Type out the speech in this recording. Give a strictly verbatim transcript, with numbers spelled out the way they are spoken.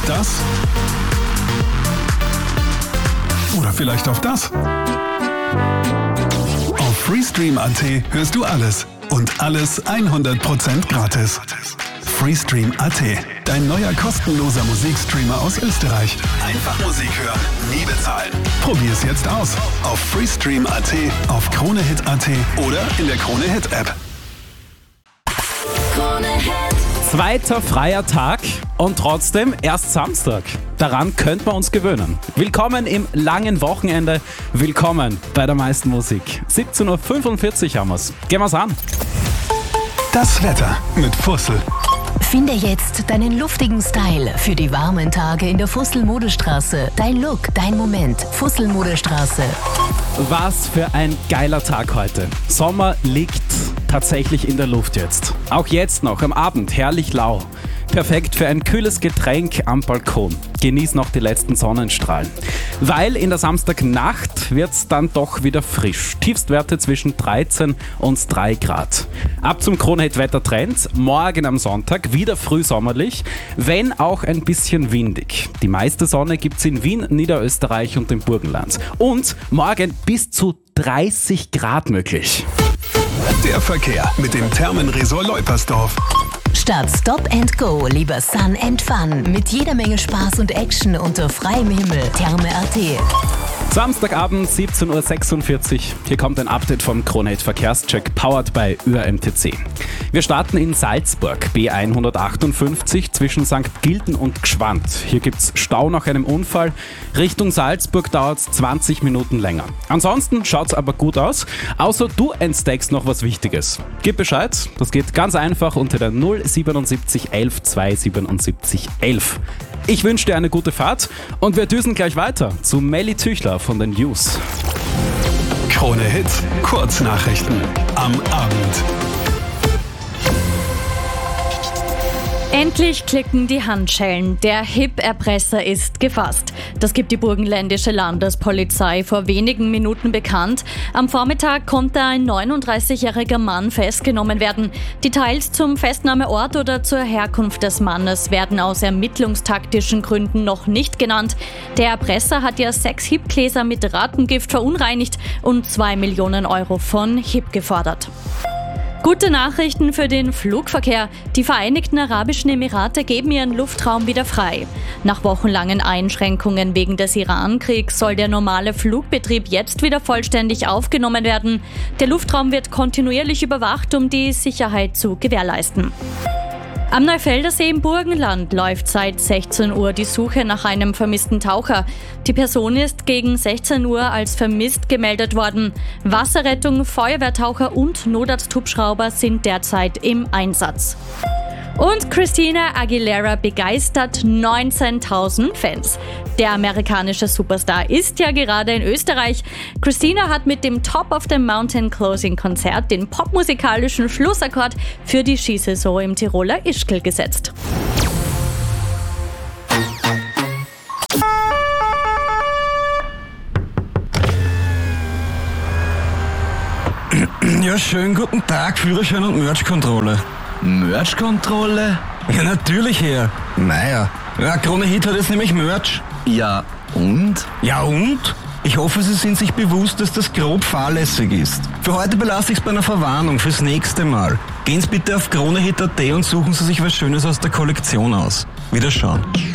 das? Oder vielleicht auf das? Auf Freestream punkt at hörst du alles. Und alles hundert Prozent gratis. Freestream punkt at, dein neuer kostenloser Musikstreamer aus Österreich. Einfach Musik hören, nie bezahlen. Probier's jetzt aus. Auf Freestream punkt at, auf Kronehit punkt at oder in der Kronehit-App. Zweiter freier Tag und trotzdem erst Samstag. Daran könnte man uns gewöhnen. Willkommen im langen Wochenende. Willkommen bei der meisten Musik. siebzehn Uhr fünfundvierzig haben wir's. Gehen wir's an. Das Wetter mit Fussel. Finde jetzt deinen luftigen Style für die warmen Tage in der Fussel-Modestraße. Dein Look, dein Moment. Fussel-Modestraße. Was für ein geiler Tag heute. Sommer liegt tatsächlich in der Luft jetzt. Auch jetzt noch am Abend herrlich lau. Perfekt für ein kühles Getränk am Balkon. Genieß noch die letzten Sonnenstrahlen. Weil in der Samstagnacht wird's dann doch wieder frisch. Tiefstwerte zwischen dreizehn und drei Grad. Ab zum Kronehit-Wettertrend. Morgen am Sonntag wieder frühsommerlich, wenn auch ein bisschen windig. Die meiste Sonne gibt's in Wien, Niederösterreich und dem Burgenland. Und morgen bis zu dreißig Grad möglich. Der Verkehr mit dem Thermenresort Leupersdorf. Statt Stop and Go lieber Sun and Fun mit jeder Menge Spaß und Action unter freiem Himmel. Therme punkt at. Samstagabend siebzehn Uhr sechsundvierzig. Hier kommt ein Update vom Kronehit Verkehrscheck, powered by Ö A M T C. Wir starten in Salzburg, B hundertachtundfünfzig zwischen Sankt Gilgen und Gschwand. Hier gibt's Stau nach einem Unfall. Richtung Salzburg dauert's zwanzig Minuten länger. Ansonsten schaut's aber gut aus, außer du entdeckst noch was Wichtiges. Gib Bescheid, das geht ganz einfach unter der null siebenundsiebzig elf zweihundertsiebenundsiebzig elf. Ich wünsche dir eine gute Fahrt und wir düsen gleich weiter zu Melly Tüchler von den News. Kronehit Kurznachrichten am Abend. Endlich klicken die Handschellen. Der Hip-Erpresser ist gefasst. Das gibt die burgenländische Landespolizei vor wenigen Minuten bekannt. Am Vormittag konnte ein neununddreißigjähriger Mann festgenommen werden. Details zum Festnahmeort oder zur Herkunft des Mannes werden aus ermittlungstaktischen Gründen noch nicht genannt. Der Erpresser hat ja sechs Hip-Gläser mit Rattengift verunreinigt und zwei Millionen Euro von Hip gefordert. Gute Nachrichten für den Flugverkehr. Die Vereinigten Arabischen Emirate geben ihren Luftraum wieder frei. Nach wochenlangen Einschränkungen wegen des Iran-Kriegs soll der normale Flugbetrieb jetzt wieder vollständig aufgenommen werden. Der Luftraum wird kontinuierlich überwacht, um die Sicherheit zu gewährleisten. Am Neufeldersee im Burgenland läuft seit sechzehn Uhr die Suche nach einem vermissten Taucher. Die Person ist gegen sechzehn Uhr als vermisst gemeldet worden. Wasserrettung, Feuerwehrtaucher und Notarzthubschrauber sind derzeit im Einsatz. Und Christina Aguilera begeistert neunzehntausend Fans. Der amerikanische Superstar ist ja gerade in Österreich. Christina hat mit dem Top of the Mountain Closing Konzert den popmusikalischen Schlussakkord für die Skisaison im Tiroler Ischgl gesetzt. Ja, schönen guten Tag, Führerschein und Merch-Kontrolle. Merch-Kontrolle? Ja, natürlich, Herr. Naja, ja, Kronehit hat jetzt nämlich Merch. Ja, und? Ja, und? Ich hoffe, Sie sind sich bewusst, dass das grob fahrlässig ist. Für heute belasse ich es bei einer Verwarnung fürs nächste Mal. Gehen Sie bitte auf Kronehit punkt at und suchen Sie sich was Schönes aus der Kollektion aus. Wiederschauen.